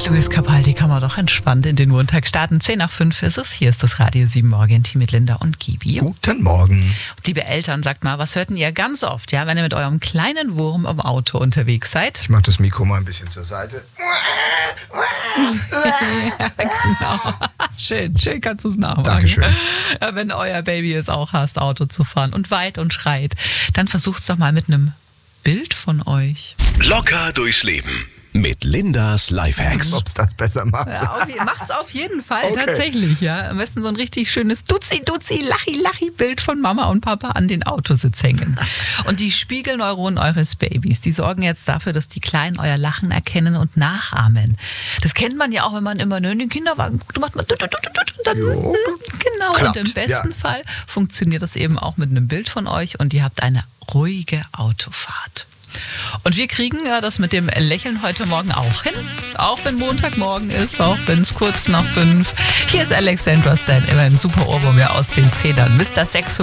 Mit Luis Capaldi kann man doch entspannt in den Montag starten. 10:05 ist es. Hier ist das Radio 7 Morgen-Team mit Linda und Gibi. Guten Morgen. Liebe Eltern, sagt mal, was hörten ihr ganz oft, ja, wenn ihr mit eurem kleinen Wurm im Auto unterwegs seid? Ich mach das Mikro mal ein bisschen zur Seite. Ja, genau. Schön kannst du es nachmachen. Dankeschön. Ja, wenn euer Baby es auch hasst, Auto zu fahren und weit und schreit, dann versucht's doch mal mit einem Bild von euch. Locker durchs Leben mit Lindas Lifehacks. Ob es das besser macht. Ja, macht's auf jeden Fall, Okay. tatsächlich. Ja. Am besten so ein richtig schönes Lachi-Bild von Mama und Papa an den Autositz hängen. Und die Spiegelneuronen eures Babys, die sorgen jetzt dafür, dass die Kleinen euer Lachen erkennen und nachahmen. Das kennt man ja auch, wenn man immer nur in den Kinderwagen guckt, macht man und dann, genau. Klappt, Und im besten ja. Fall funktioniert das eben auch mit einem Bild von euch und ihr habt eine ruhige Autofahrt. Und wir kriegen ja das mit dem Lächeln heute Morgen auch hin. Auch wenn Montagmorgen ist, auch wenn es kurz nach 5. Hier ist Alexandra Stan, immer ein super Ohrwurm aus den Zedern. Mr. Sexo.